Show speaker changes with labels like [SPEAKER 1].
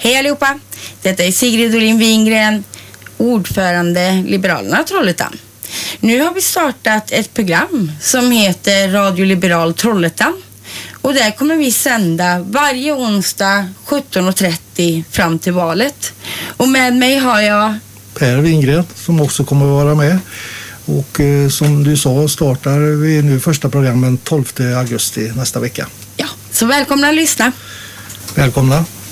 [SPEAKER 1] Hej allihopa! Detta är Sigrid Olin Wingren, ordförande Liberalerna Trollhättan. Nu har vi startat ett program som heter Radio Liberal Trollhättan. Och där kommer vi sända varje onsdag 17.30 fram till valet. Och med mig har jag
[SPEAKER 2] Per Wingren som också kommer att vara med. Och som du sa startar vi nu första programmen 12 augusti nästa vecka.
[SPEAKER 1] Ja, så välkomna att lyssna.
[SPEAKER 2] Välkomna.